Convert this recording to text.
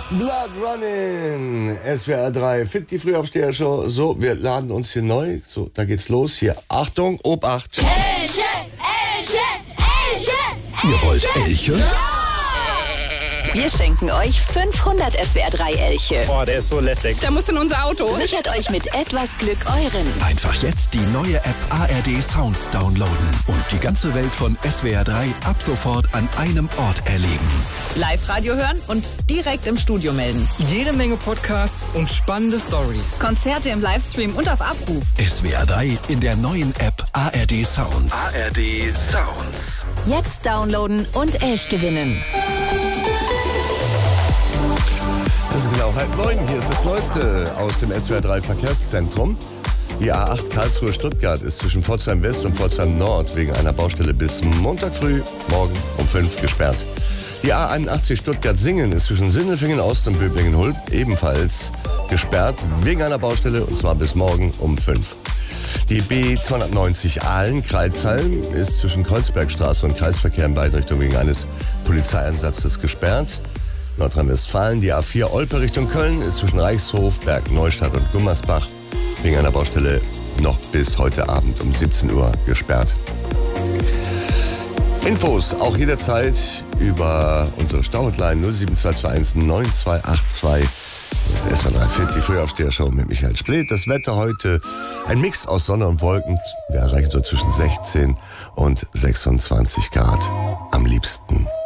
Blood Running, SWR 3, Fit die Frühaufsteher-Show. So, wir laden uns hier neu. So, da geht's los. Hier, Achtung, Obacht. Elche, Elche, Elche, Elche. Ihr wollt Elche? Wir schenken euch 500 SWR3 Elche. Boah, der ist so lässig. Da muss in unser Auto. Sichert euch mit etwas Glück euren. Einfach jetzt die neue App ARD Sounds downloaden und die ganze Welt von SWR3 ab sofort an einem Ort erleben. Live-Radio hören und direkt im Studio melden. Jede Menge Podcasts und spannende Stories. Konzerte im Livestream und auf Abruf. SWR3 in der neuen App ARD Sounds. ARD Sounds. Jetzt downloaden und Elch gewinnen. Es ist genau 8:30. Hier ist das Neueste aus dem SWR 3 Verkehrszentrum. Die A8 Karlsruhe-Stuttgart ist zwischen Pforzheim West und Pforzheim Nord wegen einer Baustelle bis Montag früh, morgen um 5 gesperrt. Die A81 Stuttgart-Singen ist zwischen Sindelfingen Ost und Böblingen-Hulb ebenfalls gesperrt wegen einer Baustelle und zwar bis morgen um 5. Die B290 Aalen-Kreuzheim ist zwischen Kreuzbergstraße und Kreisverkehr in beide Richtungen wegen eines Polizeieinsatzes gesperrt. Nordrhein-Westfalen, die A4 Olpe Richtung Köln ist zwischen Reichshof, Bergneustadt und Gummersbach wegen einer Baustelle noch bis heute Abend um 17 Uhr gesperrt. Infos auch jederzeit über unsere Stau-Hotline 07221 9282. Das ist SWR 3 Fit, die Frühaufsteher-Show mit Michael Splitt. Das Wetter heute ein Mix aus Sonne und Wolken. Wir erreichen so zwischen 16 und 26 Grad am liebsten.